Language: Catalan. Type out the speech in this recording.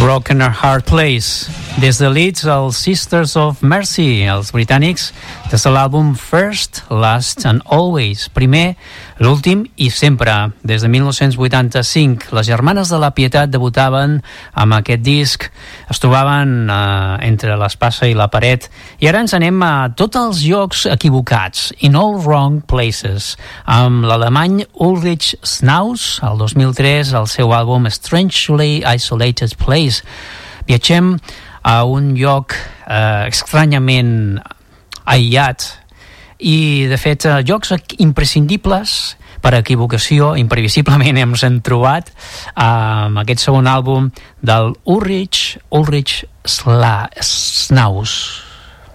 Rock in a Hard Place. Des de Leeds, els Sisters of Mercy, els britànics, des de l'àlbum First, Last and Always. Primer, l'últim i sempre. Des de 1985, les Germanes de la Pietat debutaven amb aquest disc. Es trobaven entre l'espasa i la paret. I ara ens anem a tots els llocs equivocats, in all wrong places, amb l'alemany Ulrich Snaus, el 2003, el seu àlbum Strangely Isolated Place. Viatgem a un lloc estranyament aïllat i, de fet, llocs imprescindibles per equivocació, imprevisiblement hem trobat amb aquest segon àlbum del Ulrich Snaus.